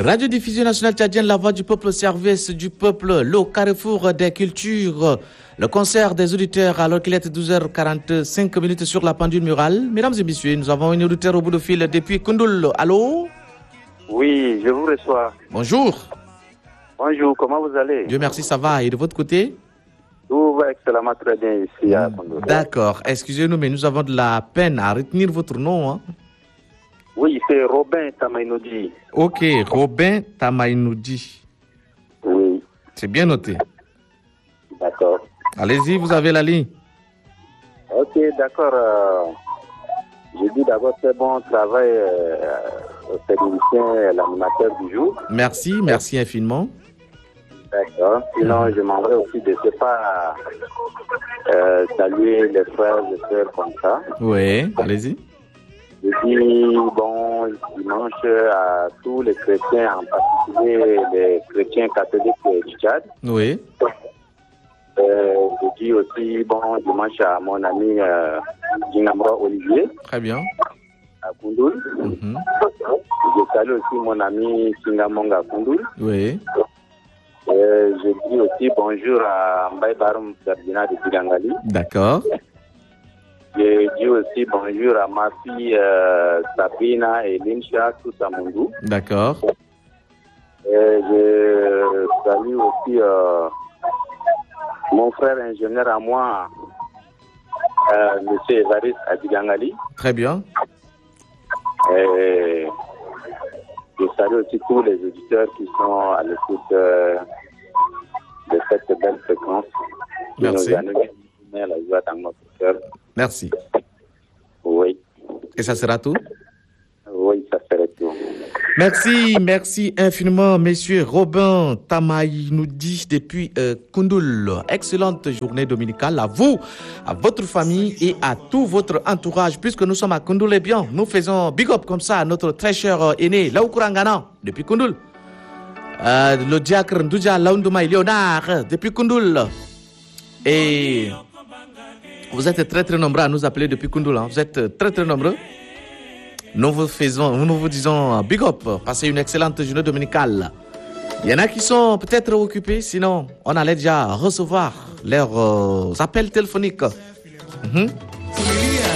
Radio-diffusion nationale tchadienne, la voix du peuple, service du peuple, le carrefour des cultures, le concert des auditeurs alors qu'il est 12h45 sur la pendule murale. Mesdames et messieurs, nous avons une auditeur au bout de fil depuis Koundoul. Allô? Oui, je vous reçois. Bonjour. Bonjour, comment vous allez? Dieu merci, ça va. Et de votre côté? Tout va excellemment très bien ici à Koundoul. D'accord. Excusez-nous, mais nous avons de la peine à retenir votre nom. Hein? Oui, c'est Robin Tamainoudi. Ok, Robin Tamainoudi. Oui. C'est bien noté. D'accord. Allez-y, vous avez la ligne. Ok, d'accord. Je dis d'abord très bon travail au technicien, l'animateur du jour. Merci infiniment. D'accord. Sinon, je m'aimerais aussi de ne pas saluer les frères et sœurs comme ça. Oui, allez-y. Je dis bon dimanche à tous les chrétiens, en particulier les chrétiens catholiques du Tchad. Oui. Je dis aussi bon dimanche à mon ami Djingamra Olivier. Très bien. À Koundoul. Je salue aussi mon ami Singamonga à Koundoul. Oui. Je dis aussi bonjour à Mbaye Barum Ferdinand de Tigangali. D'accord. Je dis aussi bonjour à ma fille Sabina et Linsha Toussamundou. D'accord. Je salue aussi mon frère ingénieur à moi, M. Evariste Adigangali. Très bien. Et je salue aussi tous les auditeurs qui sont à l'écoute de cette belle fréquence. Merci. La joie dans notre cœur. Merci. Oui. Et ça sera tout? Oui, ça serait tout. Merci infiniment, messieurs. Robin Tamaï nous dit depuis Koundoul. Excellente journée dominicale à vous, à votre famille et à tout votre entourage. Puisque nous sommes à Koundoul, eh bien, nous faisons big up comme ça à notre très cher aîné, Laoukourangana, depuis Koundoul. Le diacre Ndouja Laoundouma Léonard, depuis Koundoul. Et vous êtes très nombreux à nous appeler depuis Koundoul. Hein. Vous êtes très nombreux. Nous vous disons big up. Passez une excellente journée dominicale. Il y en a qui sont peut-être occupés, sinon on allait déjà recevoir leurs appels téléphoniques.